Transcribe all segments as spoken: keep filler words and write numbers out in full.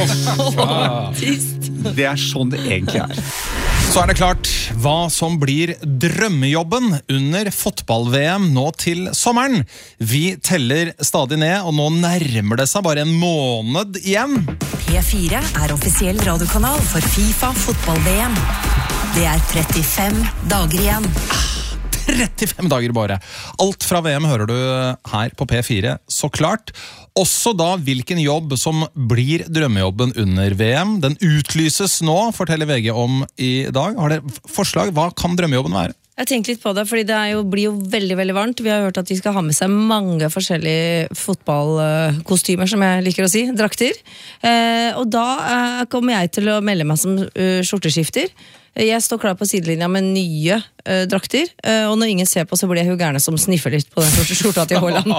Åh, trist. Det er sånn det egentlig er. Så er det klart hva som blir drømmejobben under fotball-V M nå til sommeren. Vi teller stadig ned, og nå nærmer det seg bare en måned igjen. P fire er offisiell radiokanal for FIFA fotball-V M. Det er trettifem dager igjen. trettifem dager bare. Alt fra V M hører du her på P fire, så klart. Også da hvilken jobb som blir drømmejobben under V M. Den utlyses nå, forteller V G om i dag. Har dere forslag? Hva kan drømmejobben være? Jeg tenker litt på det, fordi det er jo, blir jo veldig, veldig varmt. Vi har hørt at de skal ha med seg mange forskjellige fotballkostymer, som jeg liker å si, drakter. Eh, og da eh, kommer jeg til å melde meg som uh, skjorteskifter. Jeg står klar på sidelinja med nye uh, drakter, uh, og når ingen ser på, så blir jeg jo gærne som sniffer litt på den sorte skjorta til Haaland.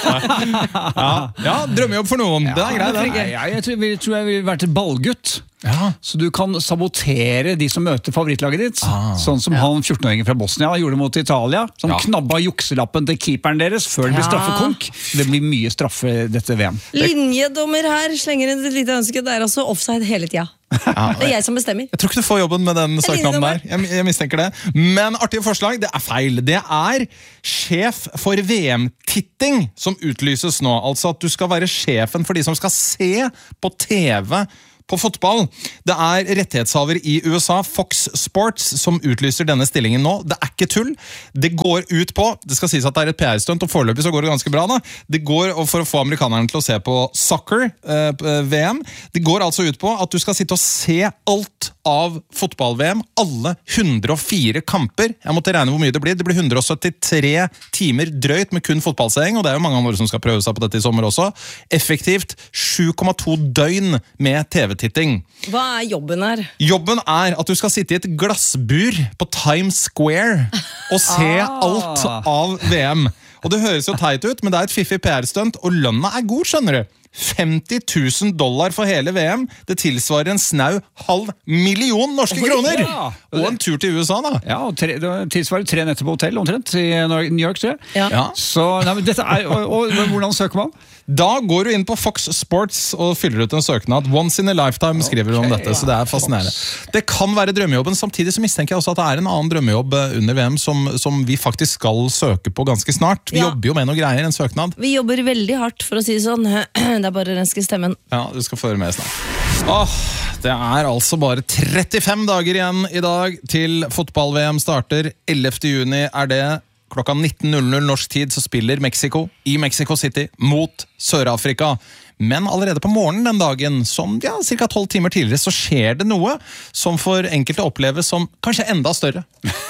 ja, ja, drømmejobb for noen. Ja, det er greit. Det er, jeg, jeg, tror, jeg tror jeg vil være til ballgutt. Ja. Så du kan sabotere de som møter favorittlaget ditt. Ah. Sånn som ja. han fjorten-åringen fra Bosnia gjorde mot Italia, som ja. knabba jukselappen til keeperen deres før det blir straffekonk. Det blir mye straffe dette V M. Linjedommer her slenger et lite ønske. Det er altså offside hele tida. Ja, det er jeg som bestemmer. Jeg tror ikke du får jobben med den søknaden der. Jeg, jeg mistenker det. Men artige forslag, det er feil. Det er sjef for V M-titting som utlyses nå. Altså at du skal være sjefen for de som skal se på T V på fotball. Det er rettighetshaver i U S A, Fox Sports, som utlyser denne stillingen nå. Det er ikke tull. Det går ut på, det skal sies at det er et P R-stunt, og foreløpig så går det ganske bra da. Det går for å få amerikanerne til å se på soccer, eh, V M. Det går altså ut på at du skal sitte og se alt av fotball-V M, alle hundre og fire kamper. Jeg måtte regne hvor mye det blir. Det blir hundre og syttitre timer drøyt med kun fotballseing, og det er jo mange andre som skal prøve seg på dette i sommer også. Effektivt sju komma to døgn med T V-titting. Hva er jobben her? Jobben er at du skal sitte i et glassbur på Times Square og se ah. alt av V M. Og det høres jo teit ut, men det er et fiffig P R-stunt, og lønna er god, skjønner du. femti tusen dollar for hele V M. Det tilsvarer en snau halv million norske kroner. Ja. Og en tur til U S A da. Ja, og tre, det tilsvarer tre netter på hotell omtrent i New York, tror jeg. Ja. Ja. Så, nei, men dette er, og, og, og hvordan søker man? Da går du inn på Fox Sports og fyller ut en søknad. Once in a lifetime skriver du okay, om dette, ja. Så det er fascinerende. Det kan være drømmejobben, samtidig så mistenker jeg også at det er en annen drømmejobb under V M som, som vi faktisk skal søke på ganske snart. Vi ja. jobber jo med noe greier, en søknad. Vi jobber veldig hardt, for å si det sånn. Det er bare å renske stemmen. Ja, du skal få høre med snart. Åh, det er altså bare trettifem dager igjen i dag til fotball-V M starter. ellevte juni er det. Klokka nitten null null norsk tid så spiller Mexico i Mexico City mot Sør-Afrika. Men allerede på morgenen den dagen, som ja, cirka tolv timer tidligere, så skjer det noe som for enkelte oppleves som kanskje enda større.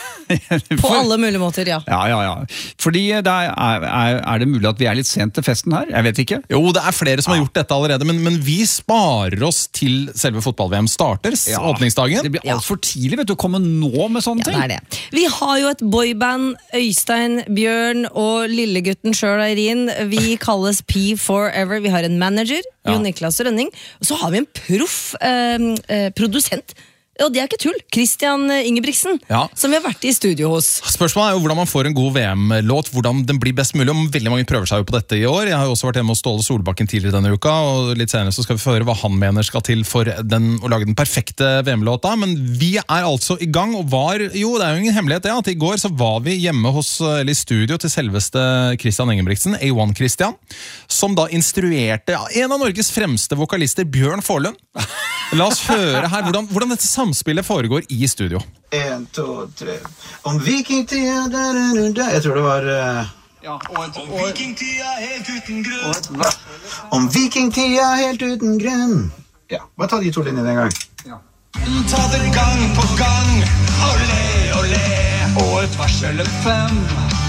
På alle mulige måter, ja. Ja, ja, ja. Fordi det er, er, er det mulig at vi er litt sent til festen her? Jeg vet ikke. Jo, det er flere som ja. har gjort dette allerede, men, men vi sparer oss til selve fotball-V M starter, ja. åpningsdagen. Det blir alt for tidlig, vet du, å komme nå med sånne ja, ting. Det er det. Vi har jo et boyband, Øystein, Bjørn og lillegutten selv, Eirin. Vi kalles P Forever. Vi har en manager, ja. Jon Niklas Rønning, og så har vi en proff eh, eh, produsent. Og det er ikke tull. Christian Ingebrigtsen, ja. som vi har vært i studio hos. Spørsmålet er jo hvordan man får en god V M-låt, hvordan den blir best mulig. Om veldig mange prøver seg jo på dette i år. Jeg har jo også vært hjemme hos Ståle Solbakken tidligere denne uka, og litt senere så skal vi få høre hva han mener skal til for den, å lage den perfekte V M-låta. Men vi er altså i gang, og var, jo, det er jo ingen hemmelighet det, at i går så var vi hjemme hos, eller i studio til selveste Christian Ingebrigtsen, A one Christian, som da instruerte ja, en av Norges fremste vokalister, Bjørn Forlund. La oss høre her hvordan, hvordan dette samspillet foregår i studio. En, to, tre. Om vikingtida der, der, der. Jeg tror det var uh... ja, og et, og... Om vikingtida helt uten grunn. Om vikingtida helt uten grunn. Ja, bare ta de to linjene en gang. Ja. Ta den gang på gang. Olé, olé. Og et varsel fem.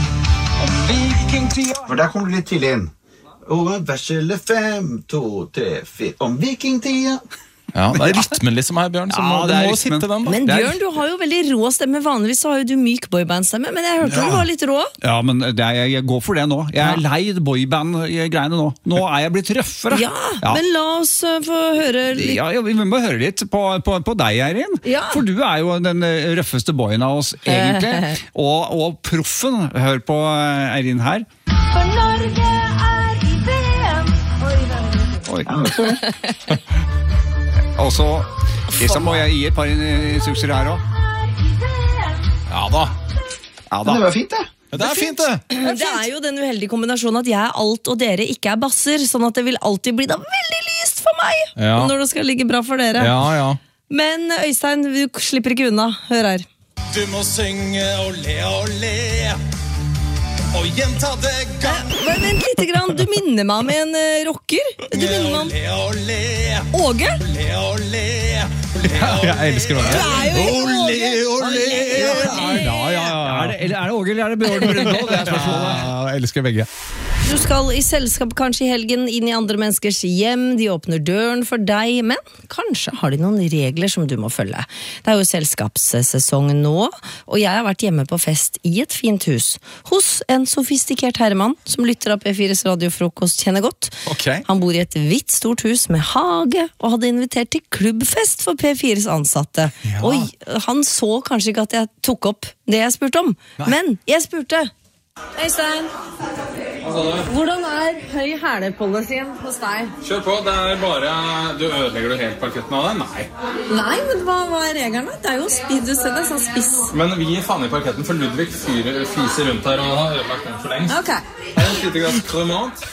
Om vikingtida. For der kom du litt tidlig inn. Og et varsel fem, to, tre, fire. Om vikingtida. Ja, det er rytmen liksom her, Bjørn, så ja, må, du må sitte den da. Men Bjørn, du har jo veldig rå stemme. Vanligvis så har jo du myk boyband-stemme, men jeg hørte ja. du var litt rå. Ja, men det er, jeg går for det nå. Jeg er ja. lei boyband-greiene nå. Nå er jeg blitt røffere. Ja, ja. Men la oss uh, få høre litt. Ja, ja, vi må høre litt på, på, på deg, Eirin. Ja. For du er jo den røffeste boyen av oss, egentlig. og, og proffen, hør på Eirin her. For Norge er i V M. Oi, Oi. Og så Kristian, må jeg gi et par instrukser her også. Ja da. Ja Men da. det var fint, det. Ja, det er fint, det. Det er jo den uheldige kombinasjonen at jeg er alt og dere ikke er basser, sånn at det vil alltid bli da veldig lyst for meg Ja. når det skal ligge bra for dere. Ja, ja. Men Øystein, du slipper ikke unna. Hør her. Du må synge og le og le, og gjenta det gang. Men vent lite grann, du minner meg om en uh, rocker. Du minner meg om Le og le, Åge. le og le, le og le. Jeg elsker Du er jo helt Ole, Åge. ole. Ja, ja, ja. Er det, eller er det Åge eller er det Bjørn Brunvoll? Det er spørsmålet. Ja, jeg elsker begge. Du skal i selskap kanskje i helgen inn i andre menneskers hjem, de åpner døren for deg, men kanskje har de noen regler som du må følge. Det er jo selskapssesong nå, og jeg har vært hjemme på fest i et fint hus, hos en sofistikert herremann som lytter av P fires radiofrokost kjenner godt. Ok. Han bor i et hvitt stort hus med hage, og hadde invitert til klubbfest for P fires ansatte. Ja. Oi, han så kanskje ikke at jeg tok opp det jeg spurte om, men jeg spurte. Øystein, hvordan er høy hælepolicy hos deg? Kjør på, det er bare Du ødelegger du helt parketten av det? Nei. Nei, men hva, hva er reglene? Det er jo spiss, du ser det er sånn spiss. Men vi gir faen i parketten, for Ludvig fyrer, fiser rundt her og har ødelagt den for lengst. Ok. Her er et lite glass kremant.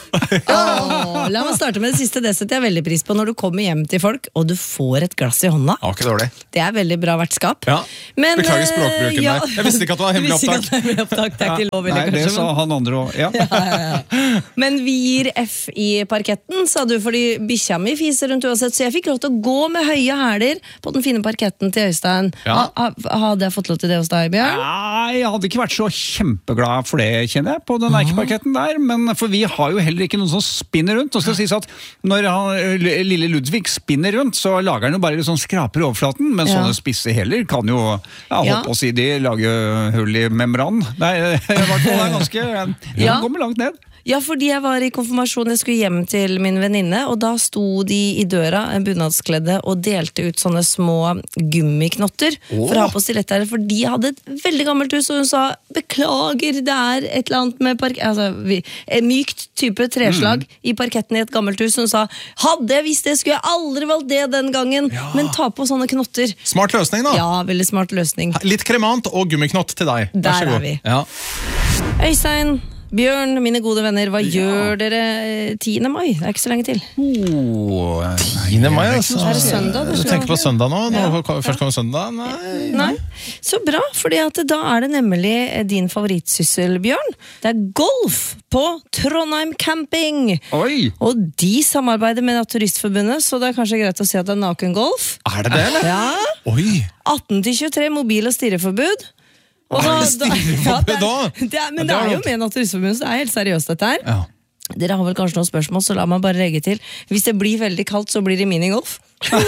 Åh, la meg starte med det siste. Det setter jeg veldig pris på når du kommer hjem til folk, og du får et glass i hånda. Ja, ikke dårlig. Det er veldig bra vertskap. Ja. Men, Beklager eh, språkbruken ja. der. Jeg visste ikke at det var hemmelig Du visste ikke opptak. at det var hemmelig opptak. Det er ikke lov, eller Nei, det kanskje, sa men- han andre også. Ja. Ja, ja, ja. Men vi gir F i parketten, sa du, fordi bikkja mi fiser rundt uansett, så jeg fikk lov til å gå med høye hæler på den fine parketten til Øystein. Ja. Ha, ha, hadde jeg fått lov til det hos deg, Bjørn? Nei, jeg hadde ikke vært så kjempeglad for det, kjenner jeg, på den eikeparketten der, men for vi har jo heller ikke noen som spinner rundt, og skal sies at når han, lille Ludvig spinner rundt, så lager han jo bare litt sånn skraper i overflaten, men Ja. sånne spisse heller kan jo, ja, Ja. håpe å si de, lage hull i membran. Nei, i hvert fall er ganske, Ja. den kommer langt ned. Ja, fordi jeg var i konfirmasjon, jeg skulle hjem til min venninne, og da sto de i døra, en bunadskledde, og delte ut sånne små gummiknotter for å ha på stiletter, for de hadde et veldig gammelt hus, og hun sa, beklager, det er et eller annet med park... Altså, vi, en mykt type treslag i parketten i et gammelt hus, hun sa, hadde jeg visst det, skulle jeg aldri valgt det den gangen, men ta på sånne knotter. Smart løsning, da. Ja, veldig smart løsning. Litt kremant og gummiknott til deg. Vær Der så god. er vi. Ja. Øystein, Bjørn, mine gode venner, hva gjør dere tiende mai? Det er ikke så lenge til. Oh, tiende mai, altså. Er det søndag? Du tenker på søndag nå? Nå først kommer søndag? Nei. Nei, så bra, fordi at da er det nemlig din favorittsyssel, Bjørn. Det er golf på Trondheim camping. Oi! Og de samarbeider med Naturistforbundet, så det er kanskje greit å si at det er nakengolf. Er det det, eller? Ja, Oi! atten til tjuetre, mobil- og stirreforbud. Og Er det da- da- stirreforbud ja, da? det, det er, men Ja, det det er er jo lov. med Naturistforbundet, så det er helt seriøst dette her. Ja. Dere har vel kanskje noen spørsmål, så la meg bare legge til. Hvis det blir veldig kaldt, så blir det minigolf. Og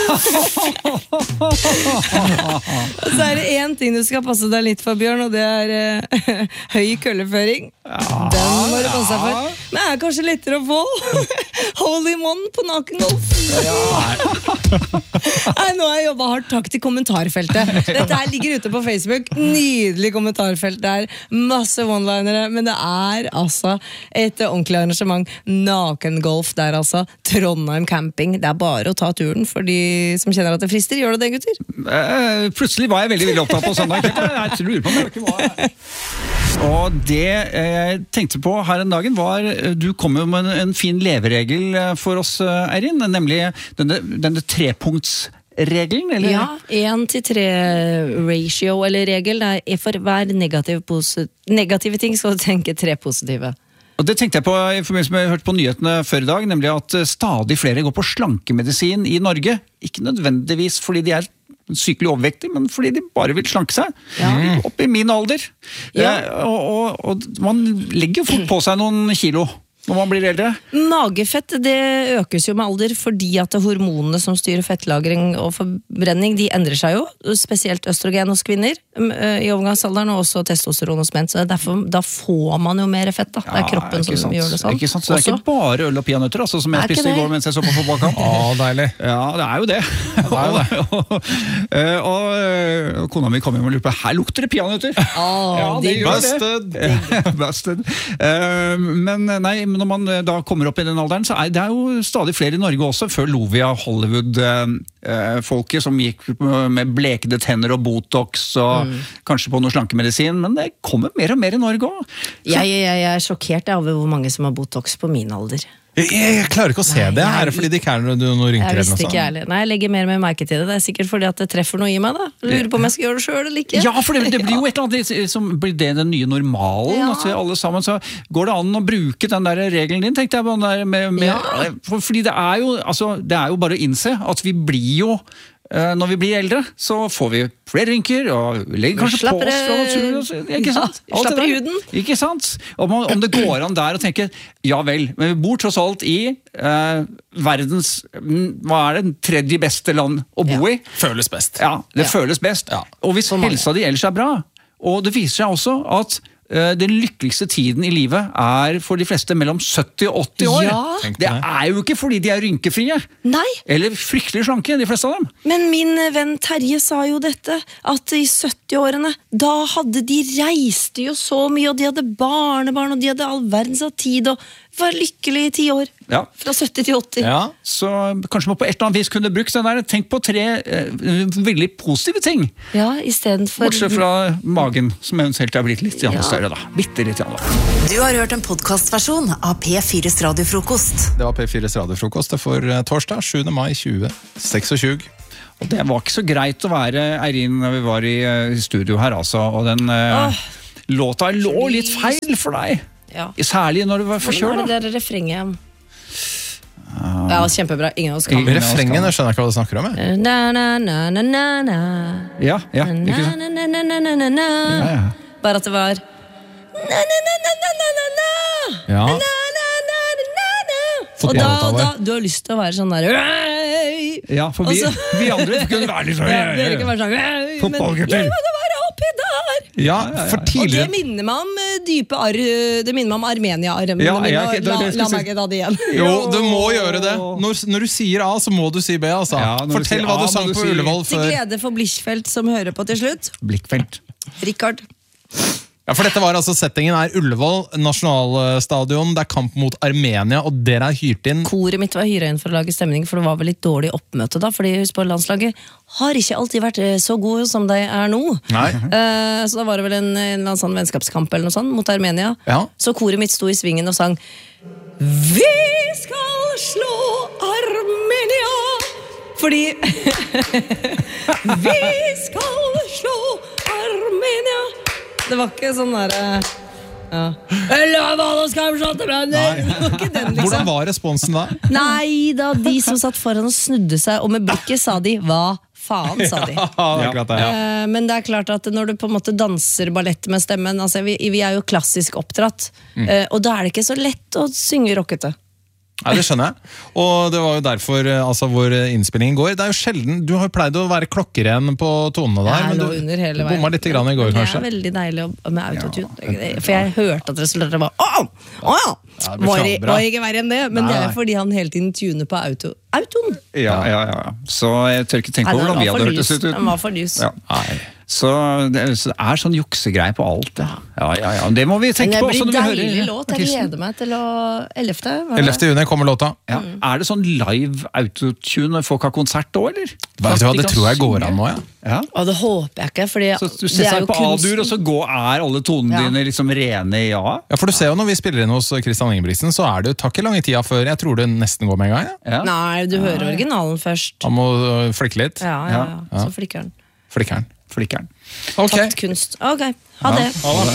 så er det én ting du skal passe deg litt for, Bjørn, og det er eh, høy kølleføring. Den må du passe deg for. Men det er kanskje lettere å få Holy Mon på nakengolf. Nei, nå har jeg jobbet hardt. Takk til kommentarfeltet. Dette her ligger ute på Facebook. Nydelig kommentarfelt der. Masse one-linere. Men det er altså et ordentlig arrangement. Nakengolf der, altså. Trondheim camping. Det er bare å ta turen for de som kjenner at det frister. Gjør det det, gutter? Eh, plutselig var jeg veldig, veldig opptatt på søndag. Jeg tror på det ikke var. Og det jeg tenkte på her en dagen var, du kom jo med en, en fin leveregel for oss, Eirin, nemlig denne, denne trepunktsregelen, eller? Ja, én til tre ratio eller regel. Det er for hver negativ posi- negative ting skal du tenke tre positive. Og det tenkte jeg på i forbindelse med jeg hørte på nyhetene før i dag, nemlig at stadig flere går på slankemedisin i Norge. Ikke nødvendigvis fordi de er sykelig overvektige, men fordi de bare vil slanke seg. Ja. Opp i min alder. Ja. Eh, og, og, og man legger jo fort på seg noen kilo når man blir eldre. Magefett det økes jo med alder fordi at hormonene som styrer fettlagring og forbrenning, de endrer seg jo, spesielt østrogen hos kvinner i overgangsalderen, og også testosteron hos menn, så derfor, da får man jo mer fett da. Det er kroppen ikke som sant. gjør det sånn. Ikke sant? Så det er Også. ikke bare øl og peanøtter, altså, som jeg Er ikke spiste i det? går mens jeg så på fotballkamp. Å, deilig. Ja, det er jo det. er jo det. og, og, og, og kona mi kom hjem og lurte på, her lukter det peanøtter. Åh, Ja, det digg. gjør det. Busted! Busted. Eh, men nei, når man da kommer opp i den alderen, så er det er jo stadig flere i Norge også. Før lo vi av Hollywood-folket som gikk med blekede tenner og botox og mm. kanskje på noe slankemedisin, men det kommer mer og mer i Norge også. Jeg, jeg, jeg er sjokkert over hvor mange som har botox på min alder. Jeg, jeg klarer ikke å se Nei, det. Er det fordi det ikke er noe, noe rynker? Jeg visste ikke ærlig. Nei, jeg legger mer med merke til det. Det er sikkert fordi at det treffer noe i meg da. Lurer på om jeg skal gjøre det selv eller ikke. Ja, for det, det blir jo et eller annet som blir det den nye normalen. Ja. Altså, alle sammen, så går det an å bruke den der regelen din, tenkte jeg. Med, med, med, ja. for, fordi det er, jo, altså, det er jo bare å innse at vi blir jo når vi blir eldre, så får vi flere rynker, og legger kanskje på oss fra naturen, ikke sant? Ja, slapper i huden. Ikke sant? Om, om det går an der og tenker, ja vel, men vi bor tross alt i eh, verdens, hva er det, den tredje beste land å bo ja. i? Føles best. Ja, det ja. føles best. Ja. Og hvis helsa di ellers er bra, og det viser seg også at den lykkeligste tiden i livet er for de fleste mellom sytti og åtti år. Ja. Det er jo ikke fordi de er rynkefrie. Nei. Eller fryktelig slanke, de fleste av dem. Men min venn Terje sa jo dette, at i sytti-årene, da hadde de reiste jo så mye, og de hadde barnebarn, og de hadde all verdens av tid, og var lykkelig i ti år. Ja. Fra sytti til åtti. Ja. Så kanskje man på et eller annet vis kunne brukt den der. Tenk på tre eh, veldig positive ting. Ja, i stedet for... Bortsett fra magen, som eventuelt har blitt litt ja. større da. Bitte litt da. Du har hørt en podcastversjon av P fires radiofrokost. Det var P fires radiofrokost for torsdag, sjuende mai tjue tjueseks. Og det var ikke så greit å være Eirin når vi var i uh, studio her, altså. Og den uh, låta lå litt feil for deg. Ja. Særlig når du var forkjølet. Det er det refrenget. Uh, ja, kjempebra. Ingen av oss kan. Refrengen, jeg skjønner ikke hva du snakker om. Jeg. Na, na, na, na, na, na. Ja, ja. Ikke sant? Na, na, na, na, na, na, na. Ja, ja. Bare at det var na, na, na, na, na, na, na. Ja. Na, na, na, na, na, na. Og da, da, du har lyst til å være sånn der ja, for vi, så, vi andre kunne være litt sånn ja, vi ikke være sånn men la det være oppi der ja, for tidligere og det minner meg om dype arr det minner meg om Armenia-armene ja, mine, ja, og la, la meg ikke ta det igjen jo, du må gjøre det når, når du sier A, så må du si B altså. Ja, fortell hva du sang på Ullevål før. Til glede for Blikkfelt som hører på til slutt. Blikkfelt Rikard. Ja, for dette var altså Settingen er Ullevål, nasjonalstadion. Det er kamp mot Armenia, og dere er hyrt inn. Koret mitt var hyret inn for å lage stemning, for det var vel litt dårlig oppmøte da, fordi husk på landslaget har ikke alltid vært så gode som de er nå. Nei. Uh, så da var det vel en, en sånn vennskapskamp eller noe sånt mot Armenia. Ja. Så koret mitt sto i svingen og sang Vi skal slå Armenia! Fordi Vi skal slå Armenia! Det var ikke sånn der ja. Eller hva da skal vi slå til brenner? Det var ikke den liksom. Hvordan var responsen da? Nei da, de som satt foran og snudde seg, og med blikket sa de hva faen, sa de. Ja, det er klart det, ja. uh, men det er klart at når du på en måte danser ballett med stemmen, altså vi, vi er jo klassisk oppdratt, mm. uh, og da er det ikke så lett å synge rockete. Ja, det skjønner jeg. Og det var jo derfor altså, vår innspilling går. Det er jo sjelden, du har jo pleid å være klokkeren på tonene der, men du bomma litt grann i går, kanskje. Det er veldig deilig med autotune. Ja. For jeg hørte at resultatet var Åh! Åh ja! ja må ikke være enn det, men nei, det er fordi han hele tiden tuner på auto. Autoen! Ja, ja, ja. Så jeg tør ikke tenke over hvordan vi hadde hørt det ut. Den var for lys. Ja. Så det, så det er sånn juksegreie på alt. Ja, ja, ja, ja. Det må vi tenke på. Men det blir deilig låt. Jeg gleder meg til å ellevte ellevte juni kommer låta. Ja. Mm. Er det sånn live autotune når folk har konsert da, eller? Vet du hva, det tror jeg går an nå, ja. Ja. Og det håper jeg ikke, fordi så du setter deg på A-dur, og så går, er alle tonene ja. dine liksom rene i ja? Ja, for du ser jo når vi spiller inn hos Christian Ingebrigtsen, så er det jo takk i lange tida før jeg tror det nesten går med en gang. Ja? Ja. Nei, du hører originalen først. Han må flikke litt. Ja, ja, ja. Så flikker han. Flikker han. Flikkeren. Okay. Tapt kunst. Ok, ha det. Ja.